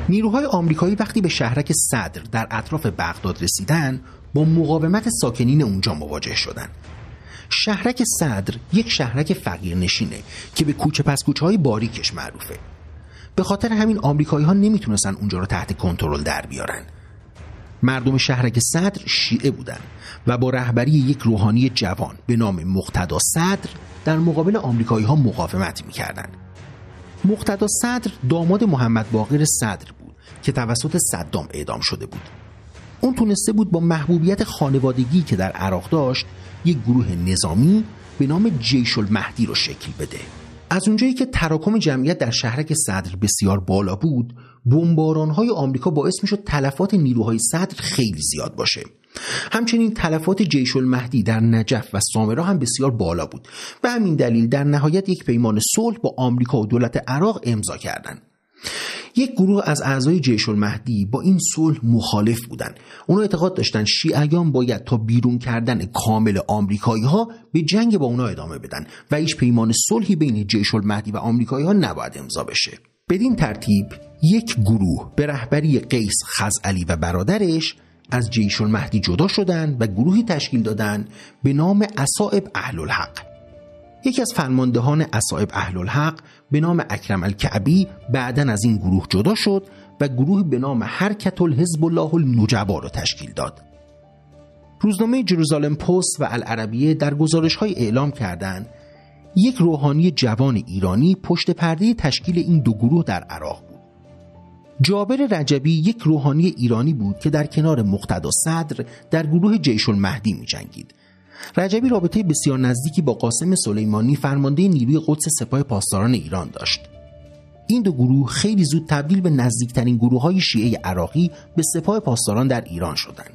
نیروهای آمریکایی وقتی به شهرک صدر در اطراف بغداد رسیدن با مقاومت ساکنین اونجا مواجه شدند. شهرک صدر یک شهرک فقیرنشینه که به کوچه پس کوچه‌های باریکش معروفه. به خاطر همین آمریکایی‌ها نمیتونستن اونجا رو تحت کنترل در بیارن. مردم شهرک صدر شیعه بودن و با رهبری یک روحانی جوان به نام مقتدا صدر در مقابل آمریکایی‌ها مقاومت می‌کردند. مقتدا صدر داماد محمد باقر صدر بود که توسط صدام اعدام شده بود. اون تونسته بود با محبوبیت خانوادگی که در عراق داشت یک گروه نظامی به نام جیش المهدی رو شکل بده. از اونجایی که تراکم جمعیت در شهرک صدر بسیار بالا بود، بمباران‌های آمریکا باعث میشد تلفات نیروهای صدر خیلی زیاد باشه. همچنین تلفات جیش المهدی در نجف و سامرا هم بسیار بالا بود. به همین دلیل در نهایت یک پیمان صلح با آمریکا و دولت عراق امضا کردند. یک گروه از اعضای جیش المهدی با این صلح مخالف بودند. اونا اعتقاد داشتن شیعیان باید تا بیرون کردن کامل آمریکایی‌ها به جنگ با اونا ادامه بدن و هیچ پیمان صلحی بین جیش المهدی و آمریکایی‌ها نباید امضا بشه. بدین ترتیب یک گروه به رهبری قیس خزعلی و برادرش از جیش المهدی جدا شدند و گروهی تشکیل دادند به نام اصائب اهل الحق. یکی از فرماندهان اصائب اهل الحق به نام اکرم الکعبی بعداً از این گروه جدا شد و گروه به نام حرکت الحزب الله النجبا را تشکیل داد. روزنامه جروزالم پست و العربیه در گزارش‌های اعلام کردند یک روحانی جوان ایرانی پشت پرده تشکیل این دو گروه در عراق بود. جابر رجبی یک روحانی ایرانی بود که در کنار مقتدا صدر در گروه جیش المهدی می‌جنگید. رجبی رابطه بسیار نزدیکی با قاسم سلیمانی فرمانده نیروی قدس سپاه پاسداران ایران داشت. این دو گروه خیلی زود تبدیل به نزدیکترین گروه‌های شیعه عراقی به سپاه پاسداران در ایران شدند.